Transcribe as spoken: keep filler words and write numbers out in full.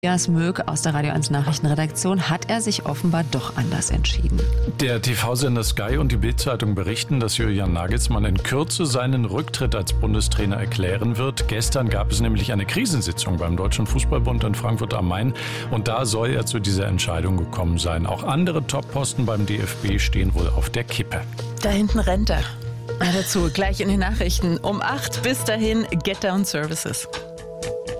Tobias Möck aus der Radio eins Nachrichtenredaktion, hat er sich offenbar doch anders entschieden. Der T V-Sender Sky und die Bild-Zeitung berichten, dass Julian Nagelsmann in Kürze seinen Rücktritt als Bundestrainer erklären wird. Gestern gab es nämlich eine Krisensitzung beim Deutschen Fußballbund in Frankfurt am Main und da soll er zu dieser Entscheidung gekommen sein. Auch andere Top-Posten beim D F B stehen wohl auf der Kippe. Da hinten rennt er. Dazu gleich in den Nachrichten um acht. Bis dahin, Get Down Services.